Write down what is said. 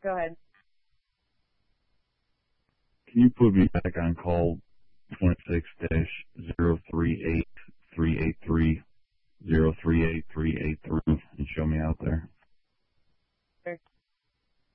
Go ahead. Can you put me back on call 26-038-383-038383 and show me out there?